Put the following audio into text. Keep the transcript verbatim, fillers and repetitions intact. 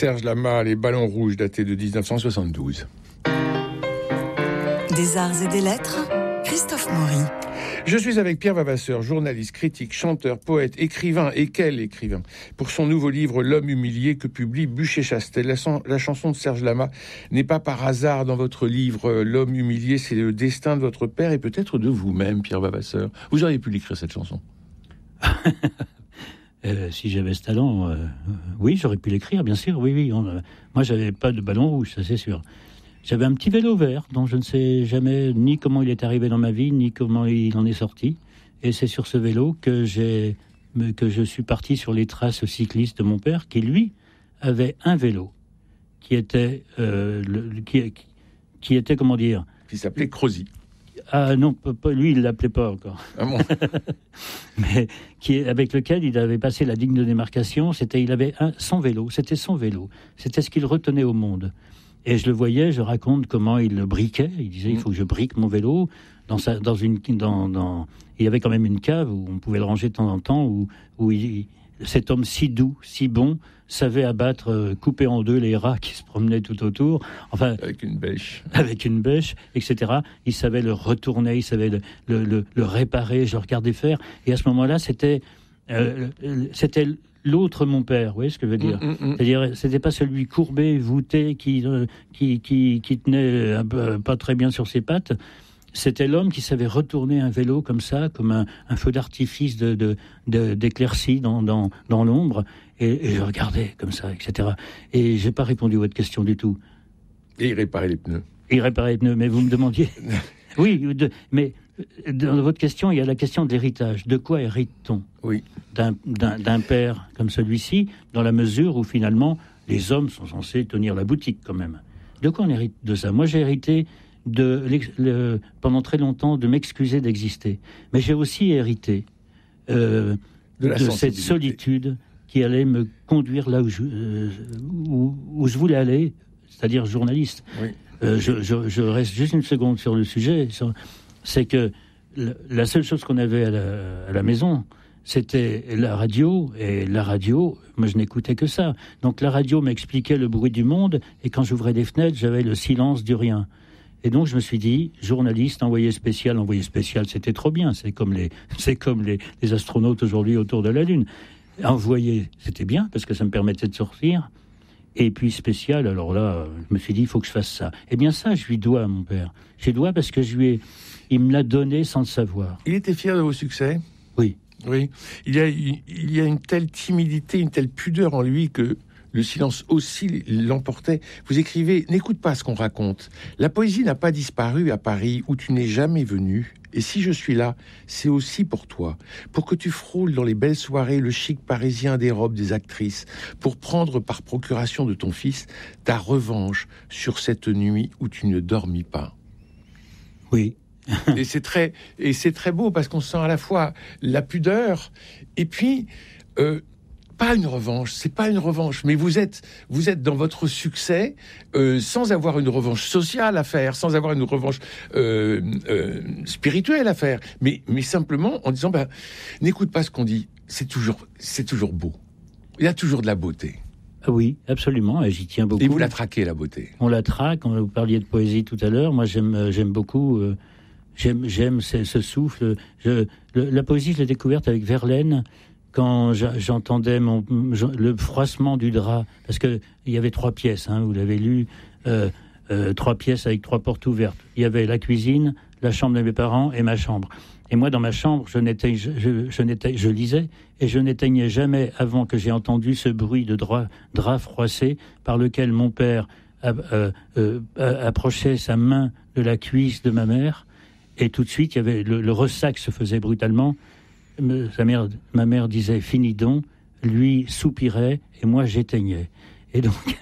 Serge Lama, Les Ballons Rouges, daté de dix-neuf cent soixante-douze. Des arts et des lettres, Christophe Maury. Je suis avec Pierre Vavasseur, journaliste, critique, chanteur, poète, écrivain, et quel écrivain, pour son nouveau livre L'homme humilié que publie Bûcher-Chastel. La, la chanson de Serge Lama n'est pas par hasard dans votre livre. L'homme humilié, c'est le destin de votre père et peut-être de vous-même, Pierre Vavasseur. Vous auriez pu l'écrire, cette chanson. euh, si j'avais ce talent, euh, oui, j'aurais pu l'écrire, bien sûr, oui, oui. On, euh, moi, j'avais pas de ballon rouge, ça c'est sûr. J'avais un petit vélo vert dont je ne sais jamais ni comment il est arrivé dans ma vie, ni comment il en est sorti. Et c'est sur ce vélo que, j'ai, que je suis parti sur les traces cyclistes de mon père, qui, lui, avait un vélo, qui était, euh, le, qui, qui était, comment dire... Qui s'appelait Crozy. Ah non, pas, lui, il ne l'appelait pas encore. Ah bon. Mais qui, avec lequel il avait passé la ligne de démarcation. C'était, il avait un, son vélo, c'était son vélo. C'était ce qu'il retenait au monde. Et je le voyais, je raconte comment il le briquait. Il disait, il faut que je brique mon vélo. Dans sa, dans une, dans, dans... Il y avait quand même une cave où on pouvait le ranger de temps en temps, où, où il, cet homme si doux, si bon, savait abattre, euh, couper en deux les rats qui se promenaient tout autour. Enfin, avec une bêche. Avec une bêche, et cetera. Il savait le retourner, il savait le, le, le, le réparer. Je le regardais faire. Et à ce moment-là, c'était... Euh, c'était l'autre mon père, vous voyez ce que je veux dire? mmh, mmh. C'est-à-dire, c'était pas celui courbé, voûté, qui, euh, qui, qui, qui tenait un peu, pas très bien sur ses pattes. C'était l'homme qui savait retourner un vélo comme ça, comme un, un feu d'artifice de, de, de, d'éclaircie dans, dans, dans l'ombre. Et, et je regardais comme ça, et cetera. Et j'ai pas répondu à votre question du tout. Et il réparait les pneus. Il réparait les pneus, mais vous me demandiez... Oui, de, mais dans votre question, il y a la question de l'héritage. De quoi hérite-t-on? Oui. D'un, d'un, d'un père comme celui-ci, dans la mesure où finalement les hommes sont censés tenir la boutique quand même. De quoi on hérite de ça? Moi, j'ai hérité de, le, pendant très longtemps de m'excuser d'exister, mais j'ai aussi hérité euh, de, de cette solitude qui allait me conduire là où je, euh, où, où je voulais aller, c'est-à-dire journaliste. Oui. Euh, je, je, je reste juste une seconde sur le sujet. C'est que la seule chose qu'on avait à la, à la maison, c'était la radio. Et la radio, moi, je n'écoutais que ça. Donc la radio m'expliquait le bruit du monde. Et quand j'ouvrais des fenêtres, j'avais le silence du rien. Et donc je me suis dit, journaliste, envoyé spécial, envoyé spécial, c'était trop bien. C'est comme les, c'est comme les, les astronautes aujourd'hui autour de la Lune. Envoyé, c'était bien parce que ça me permettait de sortir. Et puis spécial, alors là, je me suis dit, il faut que je fasse ça. Eh bien ça, je lui dois à mon père. Je lui dois parce que je lui ai... il me l'a donné sans le savoir. Il était fier de vos succès? Oui. Oui. Il y a, il y a une telle timidité, une telle pudeur en lui que le silence aussi l'emportait. Vous écrivez, n'écoute pas ce qu'on raconte. La poésie n'a pas disparu à Paris où tu n'es jamais venu. Et si je suis là, c'est aussi pour toi, pour que tu frôles dans les belles soirées le chic parisien des robes des actrices, pour prendre par procuration de ton fils ta revanche sur cette nuit où tu ne dormis pas. Oui. et c'est très, et c'est très beau parce qu'on sent à la fois la pudeur et puis euh, pas une revanche, c'est pas une revanche, mais vous êtes, vous êtes dans votre succès euh, sans avoir une revanche sociale à faire, sans avoir une revanche euh, euh, spirituelle à faire, mais, mais simplement en disant, ben, n'écoute pas ce qu'on dit, c'est toujours, c'est toujours beau. Il y a toujours de la beauté. Ah oui, absolument, et j'y tiens beaucoup. Et vous la traquez, la beauté. On la traque, vous parliez de poésie tout à l'heure, moi j'aime, j'aime beaucoup, euh, j'aime, j'aime ce, ce souffle. Je, le, la poésie, je l'ai découverte avec Verlaine, quand j'entendais mon, le froissement du drap, parce qu'il y avait trois pièces, hein, vous l'avez lu, euh, euh, trois pièces avec trois portes ouvertes. Il y avait la cuisine, la chambre de mes parents et ma chambre. Et moi, dans ma chambre, je, n'étais, je, je, je, n'étais, je lisais et je n'éteignais jamais avant que j'ai entendu ce bruit de drap, drap froissé par lequel mon père euh, euh, approchait sa main de la cuisse de ma mère. Et tout de suite, il y avait le, le ressac se faisait brutalement. Sa mère, ma mère disait « Finis donc », lui soupirait et moi j'éteignais. Et donc,